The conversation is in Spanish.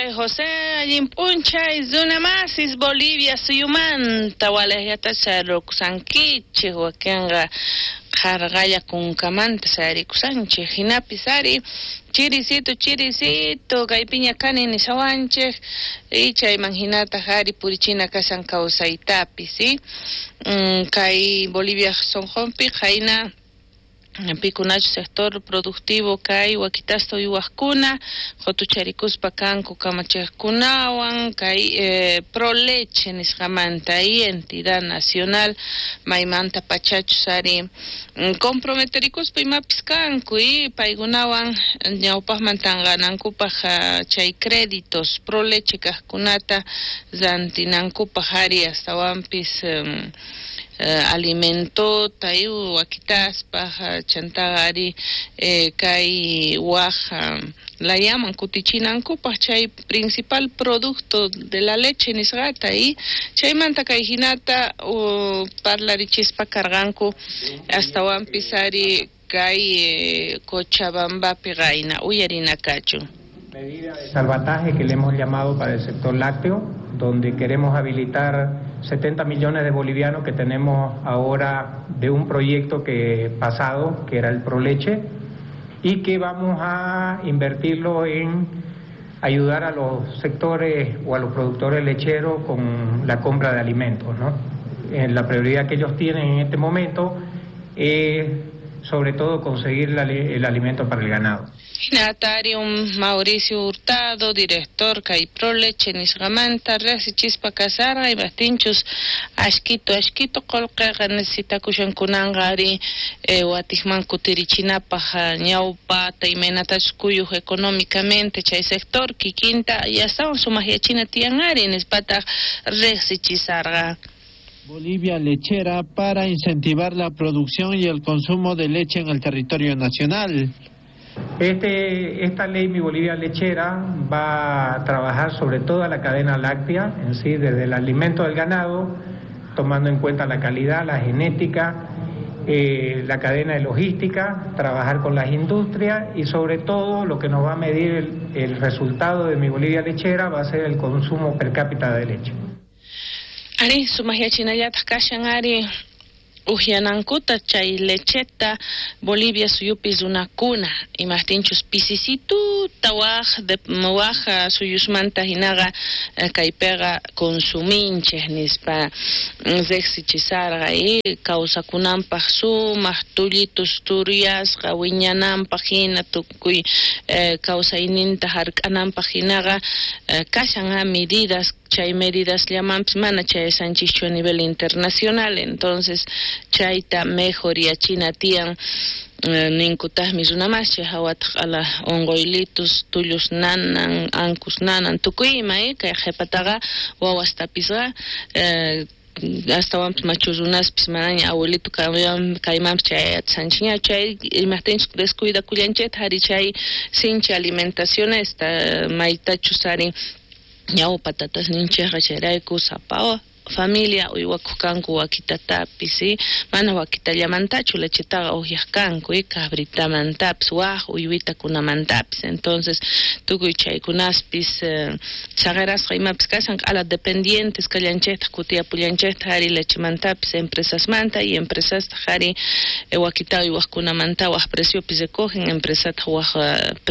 Chay José Limpunchay Zona Masis Bolivia Suyumanta Walejata Sarokusankichi Huakenga Jargaya con Camanta Sarikusanche Hinapisari Chirisito Gaipiña Cani Nisawanche Icha Imaginata Hari Purichina Casan Causaitapi, ¿sí? Kai Bolivia son Hompi Jaina Picunacho sector productivo kai wakitasto yuwakuna jotucharikuspa kanku kamachekunawan kai pro leche nisqamanta y entidad nacional maymanta pachachu sari comprometerikuspa imapis kanku y paygunawan ñawpaqman ganankupaq chay créditos pro leche kaqkunata lantinankupaq ari astawanpis alimento tayu wakitaspa chantagari kai waja la llaman kutichinankupa chay principal producto de la leche nisgata y chay manta kai hinata parlarichispa carganku hasta wan pisari kai Cochabamba pegaina uyarina cacho. Medida de salvataje que le hemos llamado para el sector lácteo, donde queremos habilitar 70 millones de bolivianos que tenemos ahora de un proyecto pasado, que era el Proleche, y que vamos a invertirlo en ayudar a los sectores o a los productores lecheros con la compra de alimentos, ¿no? La prioridad que ellos tienen en este momento es sobre todo conseguir el alimento para el ganado. Natarium Mauricio Hurtado, director Kai Proleche Nisgamanta, Resichispa Casara y Bastinchus Ashkito Colca necesita Kushankunangari, Watisman Kutirichinapa, Ñaupa, Taimenatachkuyu económicamente, Chay sector, Kikinta, y hasta un sumajiachina tiangari, Nespata Resichisarga. Bolivia lechera para incentivar la producción y el consumo de leche en el territorio nacional. Esta ley Mi Bolivia Lechera va a trabajar sobre toda la cadena láctea en sí, desde el alimento del ganado, tomando en cuenta la calidad, la genética, la cadena de logística, trabajar con las industrias y sobre todo lo que nos va a medir el resultado de Mi Bolivia Lechera va a ser el consumo per cápita de leche. Ari sumajyachinayata kashan ari Ujianankuta chay lecheta Bolivia suyupis una cuna y mastinchus pisisitu tawaj de mawaja suyusmanta hinaga kaipega consuminches nispa zexichisarga y causa kunampaj sumas tullitus turias gawiñanampaj hina tukuy causa ininta hark'anampaj hinaga kashan medidas chay medidas llamanpis mana chay sanchicho a nivel internacional, entonces chayta mejoría china tian ninkutas misunamas chay hawataq ala ongoylitus tullus nanan ankus nanan tukuyma kay qhipataqa wawastapisqa hasta vamos machuzunas pismanaña abuelito kaymams chay sanchiña chay imagtench descuida kullanchet hari chay sincha alimentación esta maitachu sari ñaw patatas ninchej rachirayku sapawa familia uywakukanku wakitatapi si mana wakitallamantachu lechetaqa uhyaqkanku y cabritamantapis waq uywitakunamantapis entonces tukuy chaykunaspis sagarasqa imapis kashan ala dependientes kallanchejta kutiyapullanchejta hari lechemantapis empresasmanta y empresasta hari wakita uywaqkunamanta waq preciopis recogen empresata waq